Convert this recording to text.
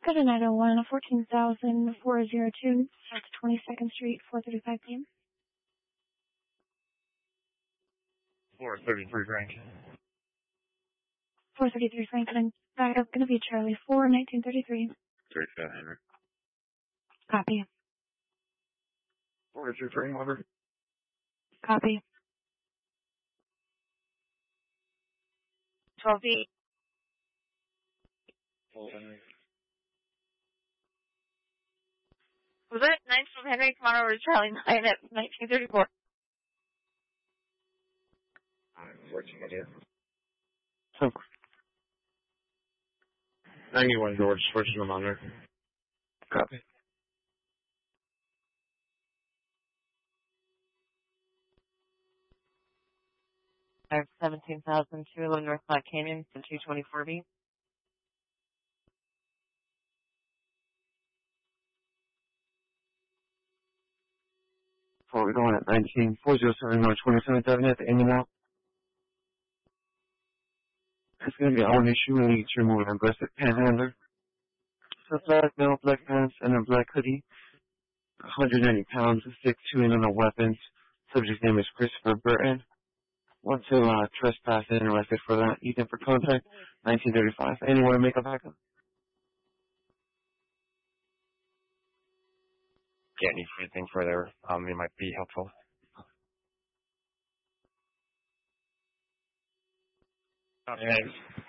Good night, 01, 14,402, South 22nd Street, 4:35 p.m. 433 Frank. 433 Franklin. Backup gonna be Charlie 4, 1933. 37 Henry. Copy. 433 over. Copy. 12B. Henry. Was it 9 from Henry? Come on over to Charlie 9 at 1934. 14 idea. 91 George, switching them on there. Copy. I have 17,211 North Black Canyon to 224B. We're going at 19,407 North 27th Avenue at the in and out. It's going to be our issue. We need to remove an aggressive panhandler. So black male, black pants, and a black hoodie. 190 pounds, 6'2" in on the weapons. Subject's name is Christopher Burton. Want to trespass and arrested for that. Ethan for contact, 1935. Anyone to make a backup? Can't need anything further. It might be helpful. Okay.